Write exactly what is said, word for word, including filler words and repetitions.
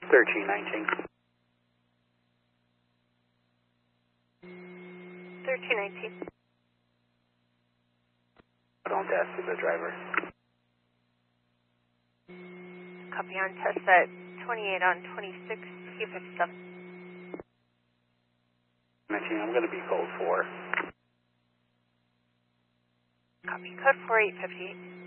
thirteen nineteen. thirteen nineteen. Don't test to the driver. Copy on test at twenty-eight on twenty-six, T fifty-seven. nineteen, I'm going to be code four. Copy, code four eight fifty-eight.